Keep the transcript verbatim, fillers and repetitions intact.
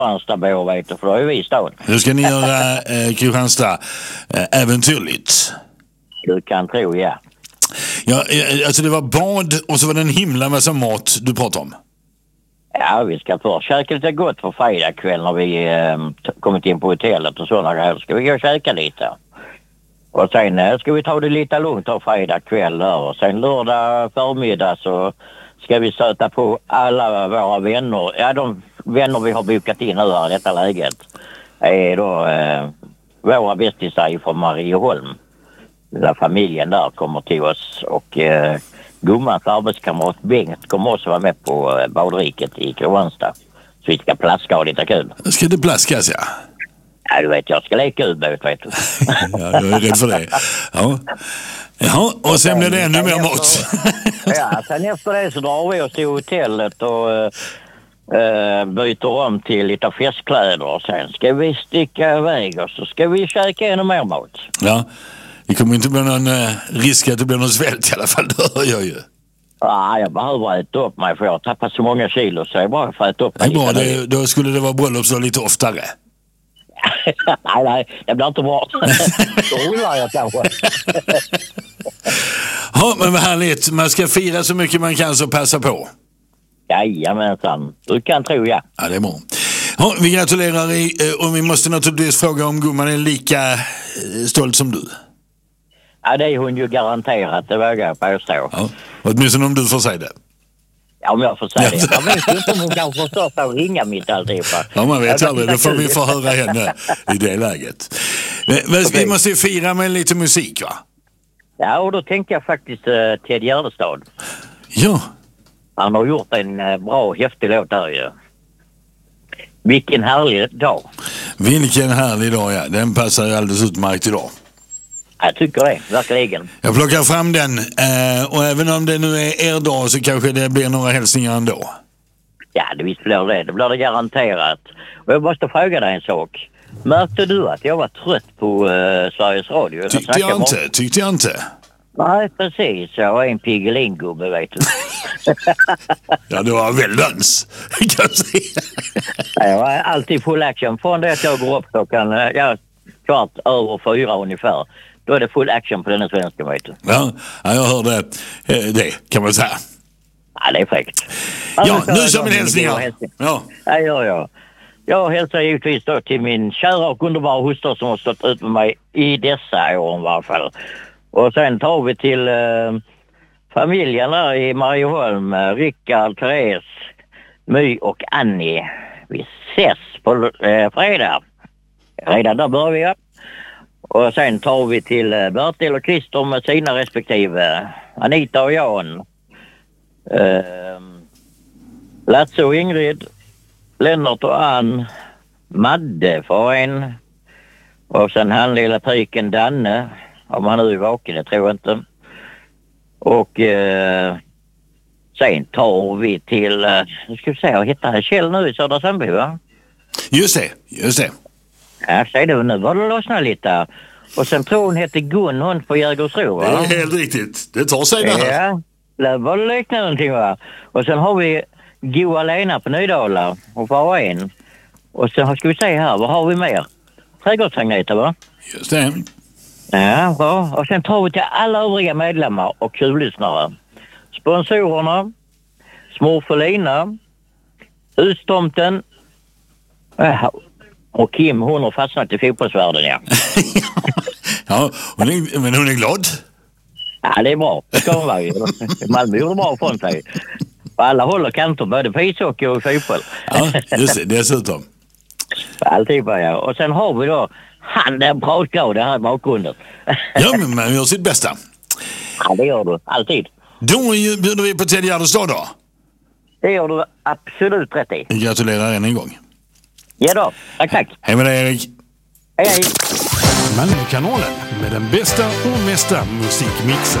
Kristianstadbor, vet du, för då är vi i stan. Nu ska ni göra eh, Kristianstad eh, äventyrligt. Du kan tro, ja. Ja, eh, alltså det var bad och så var det en himla massa mat du pratade om. Ja, vi ska först käka lite gott för fredag kväll när vi eh, t- kommit in på hotellet och sådana grejer. Ska vi gå och käka lite. Och sen eh, ska vi ta det lite lugnt av fredag kväll där. Och sen lördag förmiddag så ska vi söta på alla våra vänner. Ja, de vänner vi har bokat in nu här i detta läget är då eh, våra bästisar från Marieholm. Hela familjen där kommer till oss och eh, gummans arbetskamrat Bengt kommer också vara med på eh, badriket i Kristianstad. Så vi ska plaska och lite kul. Ska det plaskas, ja? Ja, du vet, jag ska leka ubåt, vet du. Ja, jag är rädd för det. Ja, ja och sen blir det ännu mer mat. Ja, sen efter det så drar vi oss till hotellet och äh, byter om till lite festkläder. Och sen ska vi sticka iväg och så ska vi käka ännu mer mat. Ja, det kommer inte bli någon äh, risk att det blir någon svält i alla fall, det hör jag ju. Ja, jag behöver äta upp mig för jag har tappat så många kilo så jag bara får äta upp mig. Det är bra, det, då skulle det vara bröllop lite oftare. nej, nej, det blir inte bra. Då undrar jag kanske. Ja, men vad härligt. Man ska fira så mycket man kan så passa på. Jajamensan. Du kan tro, ja. Ja, det är bra. Ja, vi gratulerar i, och vi måste naturligtvis fråga om gumman är lika stolt som du. Ja, det är hon ju garanterat, det vågar jag påstå. Ja, åtminstone om du får säga det. Ja, om jag får säga det. Jag vet inte om hon kan förstå att ringa mitt alltihopa. Ja, man vet aldrig. Då får vi få höra henne i det läget. Men vi måste ju fira med lite musik, va? Ja, och då tänkte jag faktiskt uh, Ted Gärdestad. Ja. Han har gjort en uh, bra och häftig låt där ju. Vilken härlig dag. Vilken härlig dag, ja. Den passar ju alldeles utmärkt idag. Jag tycker det, verkligen. Jag plockar fram den eh, och även om det nu är er dag så kanske det blir några hälsningar ändå. Ja, det visst blir det. Det blir det garanterat. Och jag måste fråga dig en sak. Märkte du att jag var trött på uh, Sveriges Radio? Jag tyckte jag inte, om... tyckte jag inte. Nej, precis. Jag är en Piggelin-gubbe, vet du. Ja, det var väldans, kan jag säga. Jag är alltid full action. Från det att jag går upp klockan, ja, kvart över fyra ungefär. Då är det full action på den svenska, vet du. Ja, jag hörde det, kan man säga. Ja, det är fräckt. Ja, nu som en hälsningar. Ja, ja, ja, ja. Jag hälsar givetvis då till min kära och underbara hustru som har stått ut med mig i dessa år i varje fall. Och sen tar vi till eh, familjen där i Marieholm. Rickard, Therese, My och Annie. Vi ses på eh, fredag. Redan där börjar vi. Och sen tar vi till Bertil och Christer med sina respektive. Anita och Jan. Eh, Lasse och Ingrid. Lennart och Ann. Madde för en. Och sen han lilla pojken Danne. Om han nu är vaken, det tror jag inte. Och eh, sen tar vi till, eh, nu ska vi se, jag hittar Kjell nu i Södra Sandby, va? Just det, just det. Ja, säg du, nu var det lossnat lite. Och sen tror hon heter Gun, hon på Jägersro, va? Det är helt riktigt, det tar sig det här. Ja, det var det liknande någonting, va? Och sen har vi Goa Lena på Nydala och var en. Och sen ska vi se här, vad har vi mer? Trädgårdsagneta, va? Just det. Ja, bra. Och sen tar vi till alla övriga medlemmar och kullyssnare. Sponsorerna, Smurfelina, Hustomten och Kim, hon har fastnat i fotbollsvärlden, ja. Ja, hon är, men hon är glad. Ja, det är bra. Det ska hon vara ju. Malmö gjorde bra från sig. Och alla håller kanter, både på ishockey och fotboll. Ja, just det, dessutom. Alltid bara, ja. Och sen har vi då han den pratglad, det här i bakgrunden. Ja, men man gör sitt bästa. Ja, det gör du. Alltid. Då bjuder vi på Ted Gärdestad då. Det gör du absolut rätt i. Gratulerar än en gång. Ja då. Tack, tack. Hej med dig, Erik. Hej, hej. Malmökanalen med den bästa och mesta musikmixen.